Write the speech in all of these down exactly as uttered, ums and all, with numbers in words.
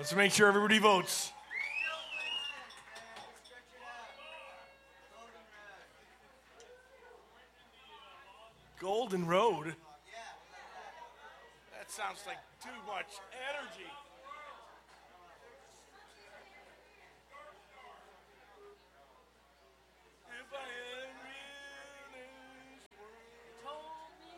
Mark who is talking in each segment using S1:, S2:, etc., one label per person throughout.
S1: Let's make sure everybody votes. Golden Road? That sounds like too much energy. If I had real news told me.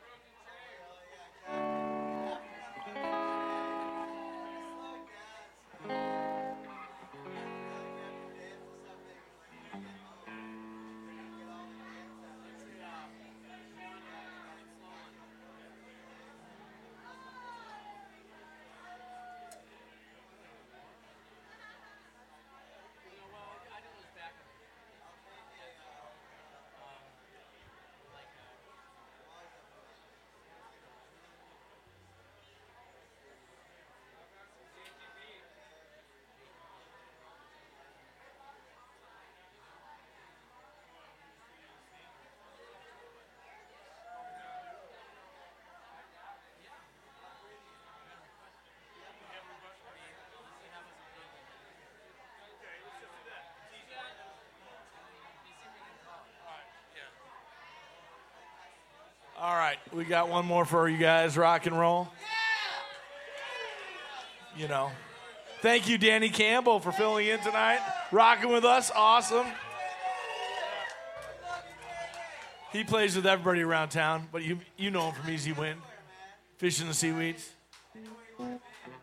S1: All right, we got one more for you guys. Rock and roll. You know. Thank you, Danny Campbell, for filling in tonight. Rocking with us. Awesome. He plays with everybody around town, but you you know him from Easy Win. Fish in the Seaweeds.